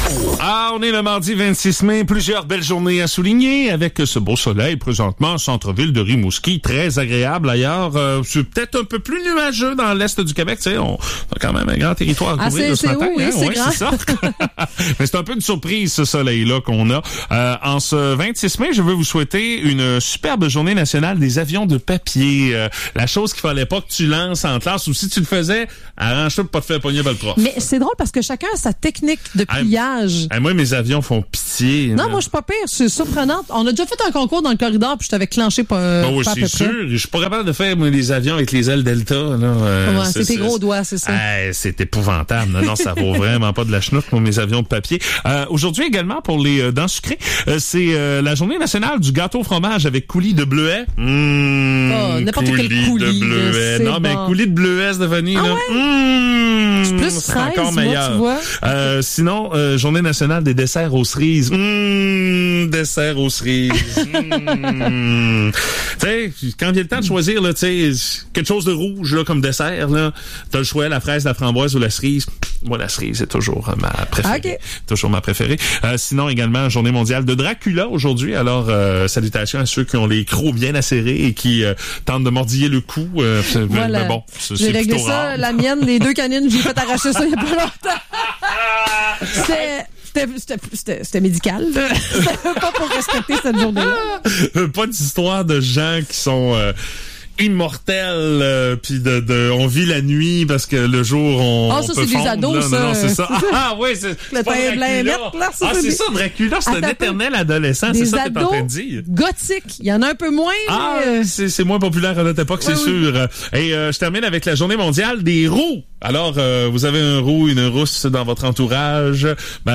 Ah, on est le mardi 26 mai, plusieurs belles journées à souligner avec ce beau soleil présentement, centre-ville de Rimouski, très agréable ailleurs. C'est peut-être un peu plus nuageux dans l'est du Québec, tu sais, on a quand même un grand territoire à couvrir ce matin. Oui, c'est grand. C'est ça. Mais c'est un peu une surprise ce soleil-là qu'on a. En ce 26 mai, je veux vous souhaiter une superbe journée nationale des avions de papier. La chose qu'il fallait pas que tu lances en classe, ou si tu le faisais, arrange-toi pour pas te faire pogner par le prof. Mais c'est drôle parce que chacun a sa technique de pliage. Moi, mes avions font pitié. Non, moi, je suis pas pire. C'est surprenant. On a déjà fait un concours dans le corridor, puis je t'avais clenché pas oui, à peu c'est sûr. près. Je suis pas capable de faire des avions avec les ailes Delta. Là. C'est tes gros doigts, c'est ça. C'est épouvantable. Non, ça vaut vraiment pas de la chenoute pour mes avions de papier. Aujourd'hui également, pour les dents sucrées, c'est la journée nationale du gâteau au fromage avec coulis de bleuet. N'importe quel coulis. De bleuet. Non, mais coulis de bleuet, Stéphanie. Ah là. Ouais? Plus c'est 13, encore meilleur. Tu vois? Sinon, journée nationale des desserts aux cerises. Dessert aux cerises. Tu sais, quand vient le temps de choisir, là, tu sais, quelque chose de rouge, là, comme dessert, là, t'as le choix, la fraise, la framboise ou la cerise. Moi, la cerise, c'est toujours ma préférée. Okay. Toujours ma préférée. Sinon, également, journée mondiale de Dracula aujourd'hui. Alors, salutations à ceux qui ont les crocs bien acérés et qui tentent de mordiller le cou. Voilà. Mais bon, j'ai réglé ça, rare. La mienne, les 2 canines, j'ai fait arracher ça il y a pas longtemps. C'était médical. C'était pas pour respecter cette journée-là. Pas d'histoire de gens qui sont immortels, puis on vit la nuit parce que le jour on ça, peut c'est fondre, des ados, là. ça. Non, c'est ça. Oui, c'est Le pas Dracula. C'est ça, Dracula, c'est un éternel adolescent, c'est ça que t'es en train de dire. Gothique, il y en a un peu moins. C'est moins populaire à notre époque, c'est sûr. Et je termine avec la journée mondiale des roues. Alors, vous avez un roux, une rousse dans votre entourage,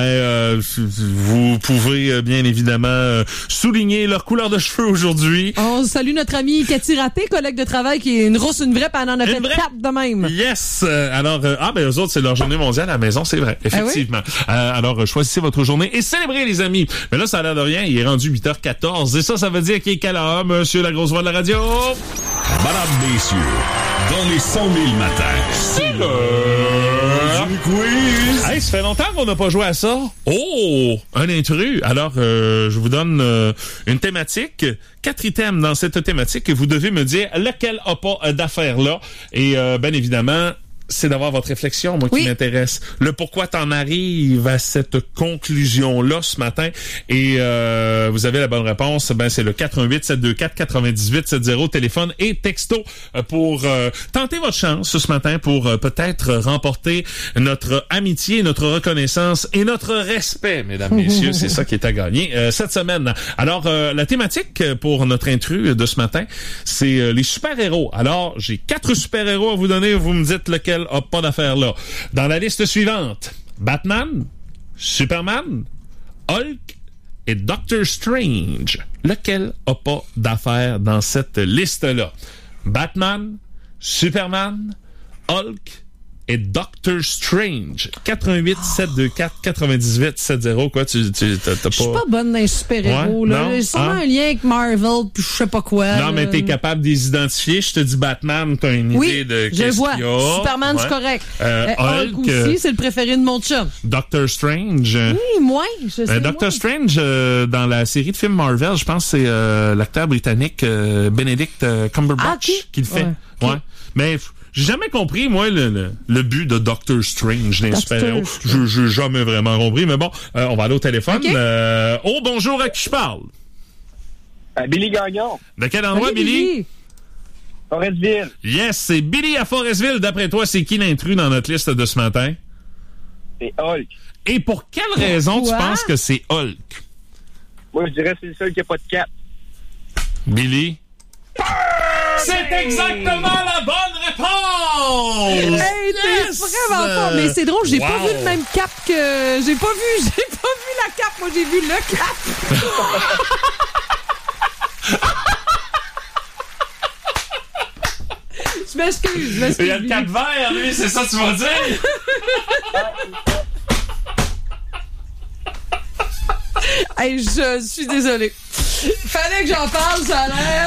vous pouvez bien évidemment souligner leur couleur de cheveux aujourd'hui. On salue notre amie Cathy Raté, collègue de travail, qui est une rousse, une vraie, puis elle en a fait 4 de même. Yes! Alors, eux autres, c'est leur journée mondiale à la maison, c'est vrai, effectivement. Alors, choisissez votre journée et célébrez, les amis. Mais là, ça a l'air de rien, il est rendu 8h14, et ça veut dire qu'il est quelle heure, monsieur la grosse voix de la radio? Madame, messieurs, dans les 100 000 matins, c'est l'heure du quiz. Hey, ça fait longtemps qu'on n'a pas joué à ça. Oh, un intrus. Alors, je vous donne une thématique, 4 items dans cette thématique, et vous devez me dire lequel a pas d'affaires là. Et bien évidemment, c'est d'avoir votre réflexion, moi, qui m'intéresse. Le pourquoi t'en arrives à cette conclusion-là ce matin. Et vous avez la bonne réponse. C'est le 418-724-9870, téléphone et texto pour tenter votre chance ce matin pour peut-être remporter notre amitié, notre reconnaissance et notre respect, mesdames, messieurs. C'est ça qui est à gagner cette semaine. Alors, la thématique pour notre intrus de ce matin, c'est les super-héros. Alors, j'ai 4 super-héros à vous donner. Vous me dites lequel a pas d'affaires là. Dans la liste suivante, Batman, Superman, Hulk et Doctor Strange. Lequel a pas d'affaires dans cette liste-là? Batman, Superman, Hulk et Doctor Strange. 418-724-9870. Quoi, t'as pas... Je suis pas bonne dans les super-héros, là. J'ai sûrement un lien avec Marvel, puis je sais pas quoi. Non, mais t'es capable de les identifier. Je te dis Batman, t'as une idée de qu'est-ce qu'il y a. Superman, c'est correct. Hulk aussi, c'est le préféré de mon chum. Doctor Strange. Oui, moi, je sais. Doctor Strange, dans la série de films Marvel, je pense que c'est l'acteur britannique Benedict Cumberbatch qui le fait. Ouais. Mais... j'ai jamais compris, moi, le but de Doctor Strange dans les super-héros. J'ai jamais vraiment compris, mais bon, on va aller au téléphone. Okay. Bonjour, à qui je parle? Billy Gagnon. De quel endroit, Salut, Billy? Forestville. Yes, c'est Billy à Forestville. D'après toi, c'est qui l'intrus dans notre liste de ce matin? C'est Hulk. Et pour quelle raison tu penses que c'est Hulk? Moi, je dirais que c'est le seul qui n'a pas de cap. Billy? C'est exactement la bonne réponse! Hey, t'es vraiment fort. Mais c'est drôle, j'ai pas vu le même cap que... J'ai pas vu la cap. Moi, j'ai vu le cap. Je m'excuse. Il y a le cap vert, lui, c'est ça que tu vas dire? Hey, je suis désolée. Fallait que j'en parle, ça a l'air.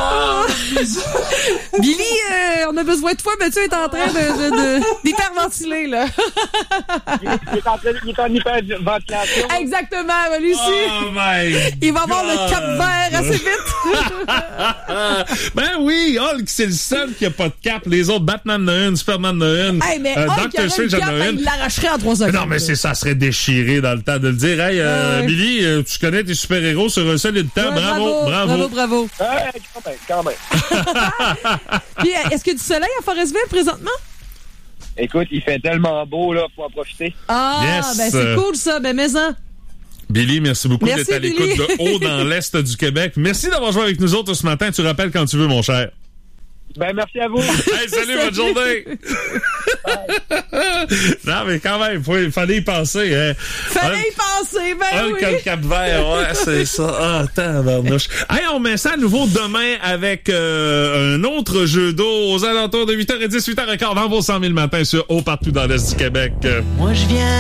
Billy, on a besoin de toi. Mathieu est en train d'hyperventiler, là. Il est en hyperventilation. Exactement, lui aussi. Oh my Il va avoir le God. cap vert assez vite. Ben oui, Hulk, c'est le seul qui a pas de cap. Les autres, Batman en a une, Superman en a une, Hey, mais Hulk, Doctor Strange en a une. il l'arracherait en 3 secondes. Non, mais ça serait déchiré dans le temps de le dire. Hey, Billy, tu connais tes super-héros sur un solide temps. Ouais, bravo. Quand même. Puis, est-ce qu'il y a du soleil à Forestville présentement? Écoute, il fait tellement beau, là, faut en profiter. Ah, Yes. ben c'est cool ça, ben mais-en. Billy, merci beaucoup Merci, d'être à l'écoute Billy. de haut dans l'Est du Québec. Merci d'avoir joué avec nous autres ce matin. Tu rappelles quand tu veux, mon cher. Ben, merci à vous. Hey, salut, bonne journée! Non, mais quand même, il fallait y penser. Hein. Fallait y penser, ben Hulk oui. a le Cap-Vert, ouais, c'est ça. Ah, tabarnouche. Hey, on met ça à nouveau demain avec un autre jeu d'eau aux alentours de 8h10, 8h15 dans vos 100 000 matins sur Haut partout dans l'Est du Québec. Moi, je viens